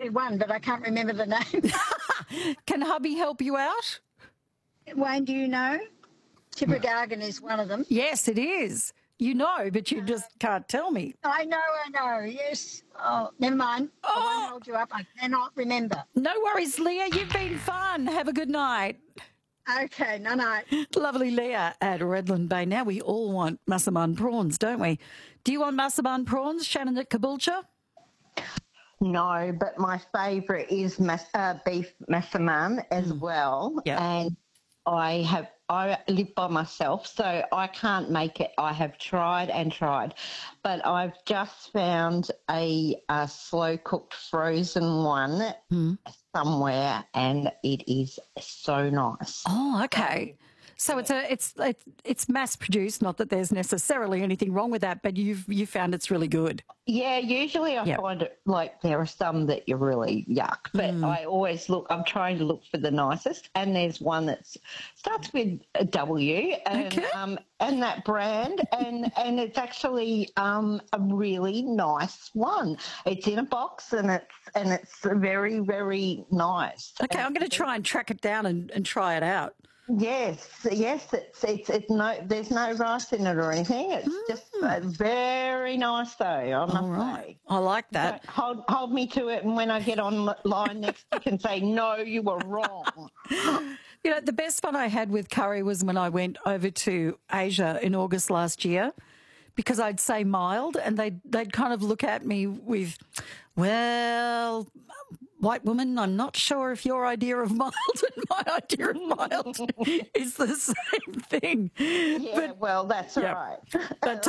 only one, but I can't remember the name. Can hubby help you out? Wayne, do you know? Tippergargan is one of them. Yes, it is. You know, but you just can't tell me. I know, yes. Oh, never mind. I won't hold you up. I cannot remember. No worries, Leah. You've been fun. Have a good night. Okay, no. Lovely Leah at Redland Bay. Now we all want massaman prawns, don't we? Do you want massaman prawns, Shannon at Caboolture? No, but my favourite is beef massaman as well. Yep. And I live by myself, so I can't make it. I have tried and tried, but I've just found a slow cooked frozen one somewhere, and it is so nice. Oh, okay. So it's mass produced. Not that there's necessarily anything wrong with that, but you found it's really good. Yeah, usually I find it like there are some that you're really yuck, but I always I'm trying to look for the nicest, and there's one that starts with a W and that brand, and it's actually a really nice one. It's in a box and it's very, very nice. Okay, I'm going to try and track it down and try it out. Yes, it's no, there's no rice in it or anything. It's just very nice though, I must say. I like that. So hold me to it, and when I get online next week and say, no, you were wrong. You know, the best fun I had with curry was when I went over to Asia in August last year, because I'd say mild and they'd kind of look at me with, well, white woman, I'm not sure if your idea of mild and my idea of mild is the same thing. Yeah, well, that's right. But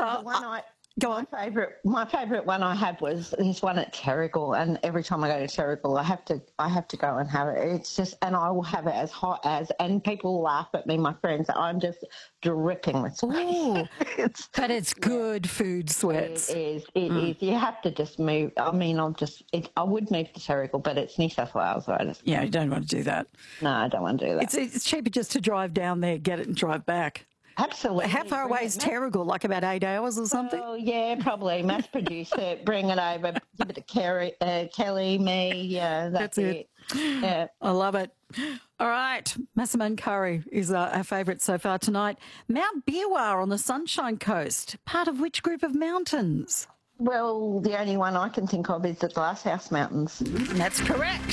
go on. My favourite one I had was this one at Terrigal, and every time I go to Terrigal, I have to go and have it. It's just, and I will have it as hot as, and people laugh at me, my friends. I'm just dripping with sweat. But it's good food, Sweats. It is. You have to just move. I mean, I would move to Terrigal, but it's New South Wales, so Yeah, you don't want to do that. No, I don't want to do that. It's cheaper just to drive down there, get it, and drive back. Absolutely. How far away is Terrigal? Like about 8 hours or something? Oh, yeah, probably. Mass produce it, bring it over, give it to Kelly, me. Yeah, that's it. Yeah. I love it. All right. Massaman curry is our favourite so far tonight. Mount Biawar on the Sunshine Coast, part of which group of mountains? Well, the only one I can think of is the Glasshouse Mountains. That's correct.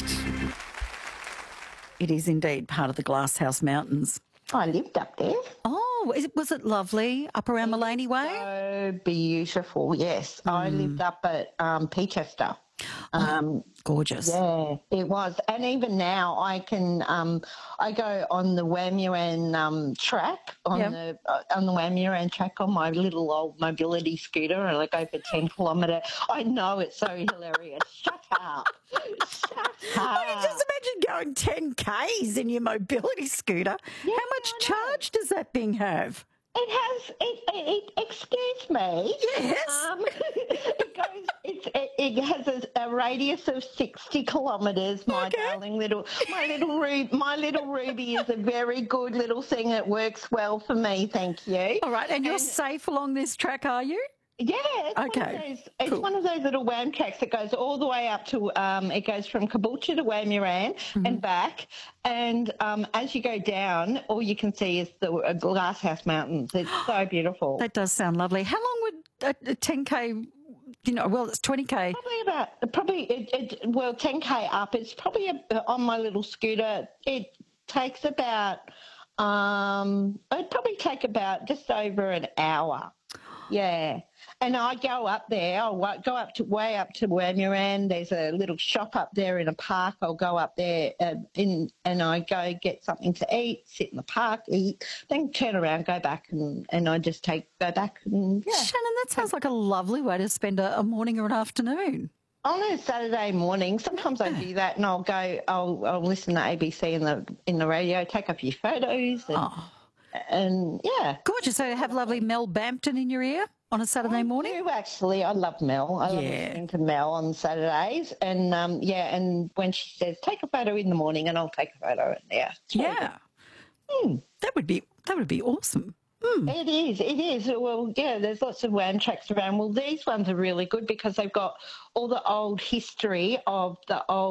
It is indeed part of the Glasshouse Mountains. I lived up there. Oh, was it lovely up around Mullaney Way? So beautiful, yes. I lived up at Peachester. Gorgeous. Yeah, it was. And even now I can, I go on the Wamuran track, on the Wamuran track on my little old mobility scooter, and I go for 10 kilometre. I know, it's so hilarious. Shut up. Shut up. I can just imagine going 10 Ks in your mobility scooter. Yeah, how much charge does that thing have? It has, excuse me. Yes. It has a radius of 60 kilometres, my darling little, my little Ruby is a very good little thing. It works well for me, thank you. All right, and you're safe along this track, are you? Yeah, it's one of those little WAM tracks that goes all the way up to, it goes from Caboolture to Wamuran and back, and as you go down, all you can see is the Glasshouse Mountains. It's so beautiful. That does sound lovely. How long would a 10K, well, it's 20K. Well, 10K up, it's probably on my little scooter, it takes about, it'd probably take about just over an hour. Yeah. And I go up there, I'll go way up to Wamuran. There's a little shop up there in a park. I'll go up there and I go get something to eat, sit in the park, eat, then turn around, go back and I just go back. And, yeah. Shannon, that sounds like a lovely way to spend a morning or an afternoon. On a Saturday morning, sometimes I do that and I'll listen to ABC in the radio, take a few photos and yeah. Gorgeous. So have lovely Mel Bampton in your ear on a Saturday morning? I do, actually. I love Mel. I love listening to Mel on Saturdays. And, and when she says, take a photo in the morning, and I'll take a photo. Yeah. That would be awesome. It is. Well, yeah, there's lots of WAM tracks around. Well, these ones are really good because they've got all the old history of the old